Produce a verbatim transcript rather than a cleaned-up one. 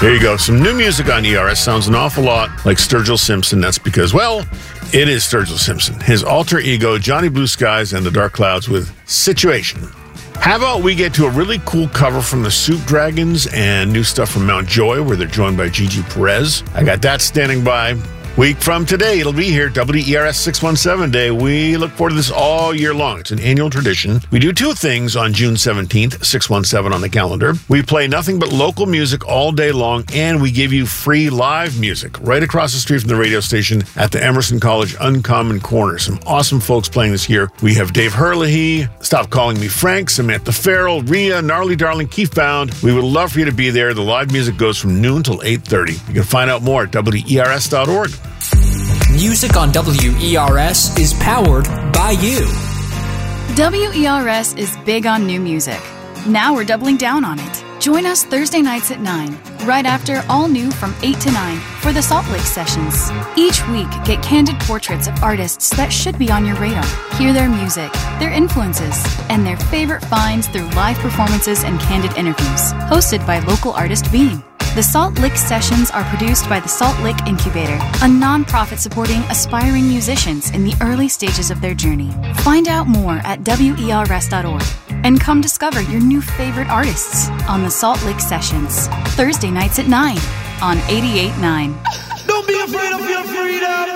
There you go. Some new music on E R S sounds an awful lot like Sturgill Simpson. That's because, well, it is Sturgill Simpson. His alter ego, Johnny Blue Skies and the Dark Clouds with Situation. How about we get to a really cool cover from the Soup Dragons and new stuff from Mount Joy, where they're joined by Gigi Perez. I got that standing by. Week from today, it'll be here, W E R S six one seven Day. We look forward to this all year long. It's an annual tradition. We do two things on June seventeenth, six one seven on the calendar. We play nothing but local music all day long, and we give you free live music right across the street from the radio station at the Emerson College Uncommon Corner. Some awesome folks playing this year. We have Dave Herlihy, Stop Calling Me Frank, Samantha Farrell, Rhea, Gnarly Darling, Keith Bound. We would love for you to be there. The live music goes from noon till eight thirty. You can find out more at W E R S dot org. Music on W E R S is powered by you. W E R S is big on new music. Now we're doubling down on it. Join us Thursday nights at nine, right after All New from eight to nine for the Salt Lake Sessions. Each week, get candid portraits of artists that should be on your radar. Hear their music, their influences, and their favorite finds through live performances and candid interviews. Hosted by local artist Beam. The Salt Lick Sessions are produced by the Salt Lick Incubator, a nonprofit supporting aspiring musicians in the early stages of their journey. Find out more at W E R S dot org and come discover your new favorite artists on the Salt Lick Sessions, Thursday nights at nine on eighty-eight point nine. Don't be afraid of your freedom.